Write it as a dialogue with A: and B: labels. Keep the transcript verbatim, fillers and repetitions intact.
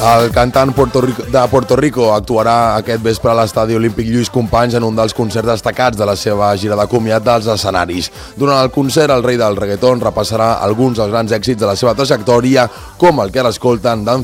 A: El cantant Puerto Rico, de Puerto Rico actuarà aquest vespre a l'Estadi Olímpic Lluís Companys en un dels concerts destacats de la seva gira de comiat dels escenaris. Durant el concert, el rei del reggaeton repassarà alguns dels grans èxits de la seva trajectòria, com el que ara escolten d'en